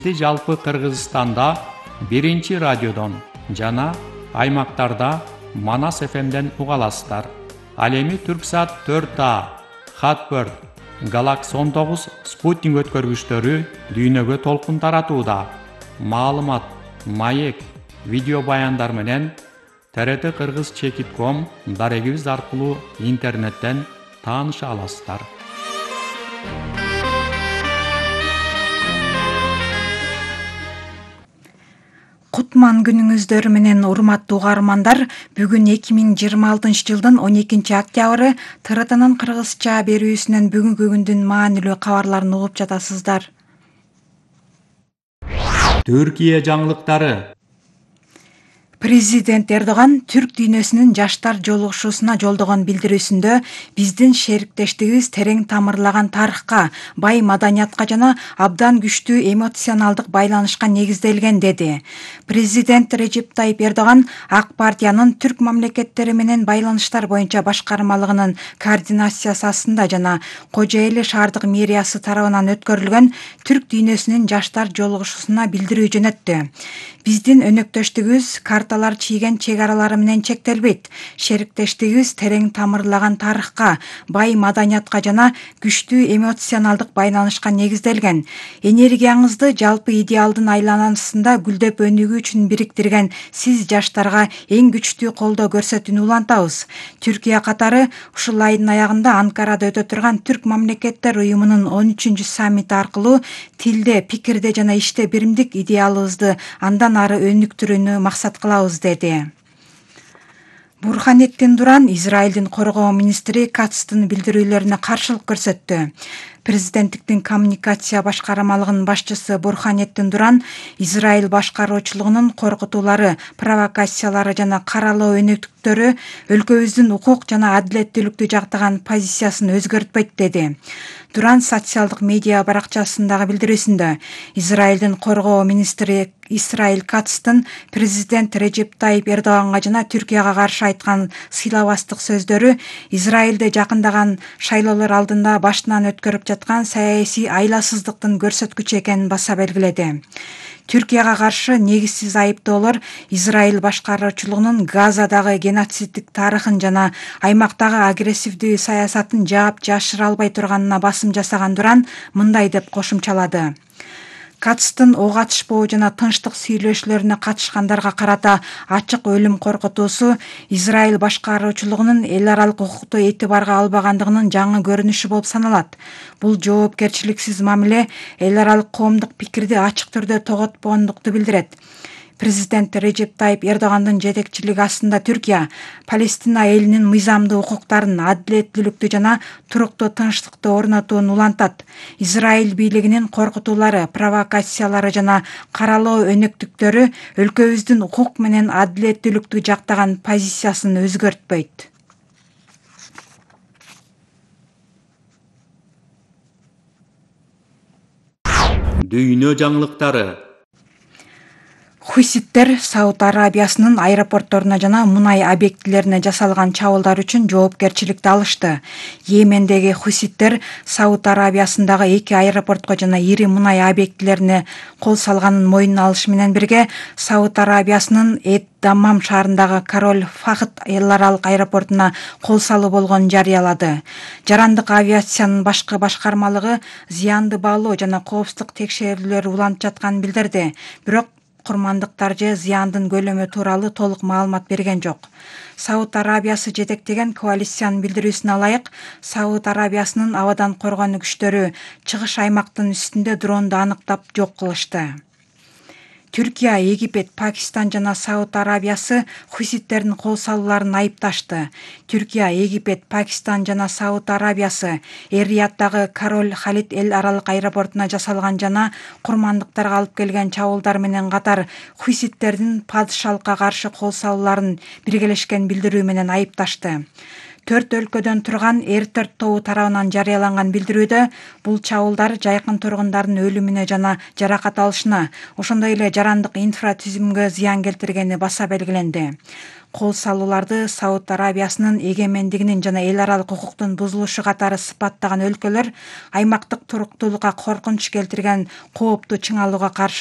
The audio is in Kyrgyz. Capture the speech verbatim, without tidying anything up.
Жалпы Кыргызстанда биринчи радиодон жана аймактарда Манас эф эмден уга аласыздар. Ал эми Түрксат төрт А, Хатберд, Галакс он тогуз спутник өткөргүчтөрү дүйнөгө толкун таратууда. Маалымат, маек, видео баяндар менен тэ эр тэ кыргыз чекит ком дарегибиз аркылуу интернеттен тааныша аласыздар. Кутман күнүңүздөр менен урматтуу угармандар, бүгүн эки миң жыйырма алтынчы жылдын он экинчи октябры тэ эр тэнин кыргызча берүүсүнөн бүгүнкү күндүн маанилүү кабарларын угуп жатасыздар. Түркия жаңылыктары. Президент Эрдоган түрк дүйнөсүнүн жаштар жолугушуусуна жолдогон билдирүүсүндө биздин шериктештигибиз терең тамырлаган тарыхка, бай маданиятка жана абдан күчтүү эмоционалдык байланышка негизделген деди. Президент Режеп Тайип Эрдоган Ак партиянын түрк мамлекеттери менен байланыштар боюнча башкармалыгынын координациясы астында жана Кожо Эли шаардык мэриясы тарабынан өткөрүлгөн түрк дүйнөсүнүн жаштар жолугушуусуна билдирүү жөнөттү. Биздин өнөктөштүгүбүз карталар чийген чек аралары менен чектелбейт. Шериктештигибиз терең тамырлаган тарыхка, бай маданиятка жана күчтүү эмоционалдык байланышка негизделген. Энергияңызды жалпы идеалдын айланасында гүлдөп өнүгүү үчүн бириктирген сиз жаштарга эң күчтүү колдоо көрсөтүүнү улантабыз. Түркия катары ушул айдын аягында Анкарада өтө турган Түрк мамлекеттер уюмунун он үчүнчү саммити аркылуу тилде, пикирде жана иште биримдик идеалыбызды андан ары өнүктүрүүнү максат кылабыз деди. Бурханеттин Дуран Израилдин коргоо министри Кацтын билдирүүлөрүнө каршылык көрсөттү. Президенттиктин коммуникация башкармалыгынын башчысы Бурханеттин Дуран Израиль башкаруучулугунун коркутуулары, провокациялары жана каралоо өнөктүктөрү өлкөбүздүн укук жана адилеттүүлүктү жактаган позициясын өзгөртпөйт деди. Дуран социалдык медиа баракчасындагы билдирүүсүндө Израилдин коргоо министри Исраиль Кацтын президент Режеп Тайип Эрдоганга жана Түркияга каршы айткан сыйлабастык сөздөрү Израилде жакындаган шайлоолор алдында башынан өткөрүп жаткан саясий айласыздыктын көрсөткүчү экенин баса белгиледи. Түркияга каршы негизсиз айыптоолор Израиль башкаруучулугунун Газадагы геноциддик тарыхын жана аймактагы агрессивдүү саясатын жаап жашыра албай турганына басым жасаган Дуран мындай деп кошумчалады. Кацтын ок атышпоо жана тынчтык сүйлөшүүлөрүнө катышкандарга карата ачык өлүм коркутуусу Израиль башкаруучулугунун эл аралык укукту этибарга албагандыгынын жаңы көрүнүшү болуп саналат. Бул жоопкерчиликсиз мамиле эл аралык коомдук пикирди ачык түрдө тоготпогондукту билдирет. Президент Режеп Тайип Эрдогандын жетекчилиги астында Түркия Палестина элинин мыйзамдуу укуктарын, адилеттүүлүктү жана туруктуу тынчтыкты орнотууну улантат. Израиль бийлигинин коркутуулары, провокациялары жана каралоо өнөктүктөрү өлкөбүздүн укук менен адилеттүүлүктү жактаган позициясын өзгөртпөйт. Дүйнө жаңылыктары. Хуситтер Сауд Арабиясынын аэропортторуна жана мунай объектилерине жасалган чабуулдар үчүн жоопкерчиликти алышты. Йемендеги хуситтер Сауд Арабиясындагы эки аэропортко жана ири мунай объектилерине кол салганын мойнуна алышы менен бирге Сауд Арабиясынын Эд-Даммам шаарындагы Король Фахд эл аралык аэропортуна кол салуу болгонун жарыялады. Жарандык авиациянын башкы башкармалыгы зыянды баалоо жана коопсуздук текшерүүлөрү уланып жатканын билдирди. Бирок курмандыктар же зыяндын көлөмү тууралуу толук маалымат берген жок. Сауд Арабиясы жетектеген коалициянын билдирүүсүнө ылайык, Сауд Арабиясынын абадан коргонуу күчтөрү чыгыш аймактын үстүндө дронду аныктап жок кылышты. Түркия, Египет, Пакистан жана Сауд Арабиясы хуситтердин кол салууларын айыпташты. Түркия, Египет, Пакистан жана Сауд Арабиясы Эр-Рияddагы Король Халид эл аралык аэропортуна жасалган жана курмандыктарга алып келген чабуулдар менен катар хуситтердин падышалыкка каршы кол салууларын биргелешкен билдирүү менен айыпташты. төрт өлкөдөн турган эр төрт тобу тарабынан жарыяланган билдирүүдө бул чабуулдар жайкын тургундардын өлүмүнө жана жаракат алышына, ошондой эле жарандык инфратүзүмгө зыян келтиргени баса белгиленди. Кол салууларды Сауд Арабиясынын эгемендигинин жана эл аралык укуктун бузулушу катары сыпаттаган өлкөлөр аймактык туруктуулукка коркунуч келтирген кооптуу чыңалууга каршы